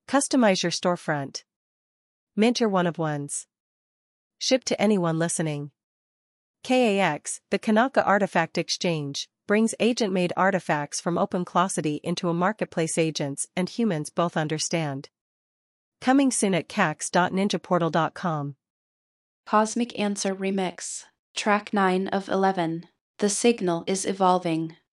Customize your storefront. Mint your one-of-ones. Ship to anyone listening. KAX, the Kanaka Artifact Exchange, brings agent-made artifacts from OpenClosity into a marketplace agents and humans both understand. Coming soon at cax.ninjaportal.com. Cosmic Answer Remix. Track 9 of 11. The signal is evolving.